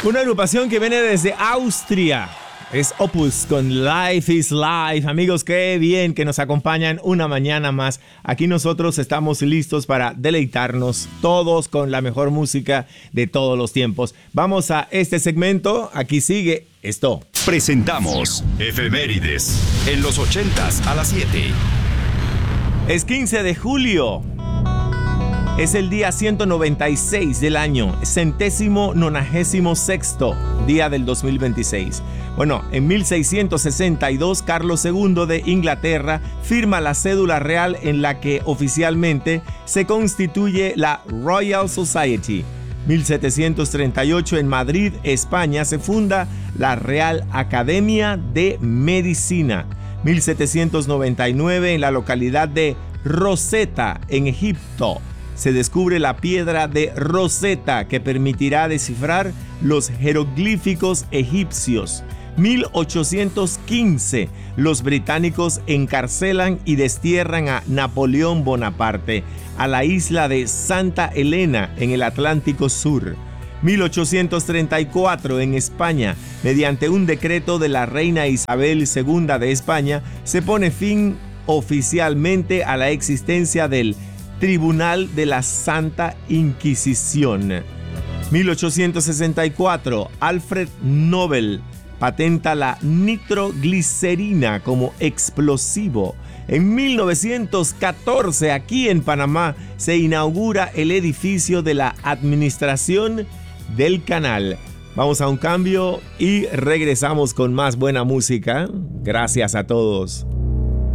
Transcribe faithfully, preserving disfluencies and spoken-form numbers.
Una agrupación que viene desde Austria. Es Opus con Life is Life. Amigos, qué bien que nos acompañan una mañana más. Aquí nosotros estamos listos para deleitarnos todos con la mejor música de todos los tiempos. Vamos a este segmento. Aquí sigue esto. Presentamos Efemérides en los ochentas a las siete. Es quince de julio. Es el día ciento noventa y seis del año, centésimo nonagésimo sexto día del dos mil veintiséis. Bueno, en mil seiscientos sesenta y dos, Carlos segundo de Inglaterra firma la cédula real en la que oficialmente se constituye la Royal Society. mil setecientos treinta y ocho, en Madrid, España, se funda la Real Academia de Medicina. mil setecientos noventa y nueve, en la localidad de Rosetta, en Egipto, se descubre la piedra de Rosetta que permitirá descifrar los jeroglíficos egipcios. mil ochocientos quince, los británicos encarcelan y destierran a Napoleón Bonaparte a la isla de Santa Elena en el Atlántico Sur. mil ochocientos treinta y cuatro, en España, mediante un decreto de la reina Isabel segunda de España, se pone fin oficialmente a la existencia del Tribunal de la Santa Inquisición. mil ochocientos sesenta y cuatro, Alfred Nobel patenta la nitroglicerina como explosivo. En mil novecientos catorce, aquí en Panamá, se inaugura el edificio de la Administración del Canal. Vamos a un cambio y regresamos con más buena música. Gracias a todos.